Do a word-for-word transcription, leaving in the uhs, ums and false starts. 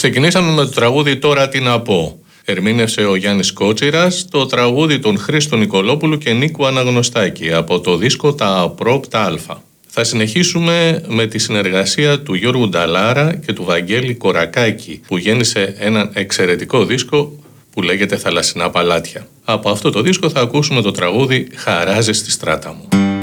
Ξεκινήσαμε με το τραγούδι «Τώρα τι να πω». Ερμήνευσε ο Γιάννης Κότσιρας το τραγούδι των Χρήστου Νικολόπουλου και Νίκου Αναγνωστάκη από το δίσκο «Τα Απρόπτα Α». Θα συνεχίσουμε με τη συνεργασία του Γιώργου Νταλάρα και του Βαγγέλη Κορακάκη, που γέννησε έναν εξαιρετικό δίσκο που λέγεται «Θαλασσινά Παλάτια». Από αυτό το δίσκο θα ακούσουμε το τραγούδι «Χαράζες στη στράτα μου».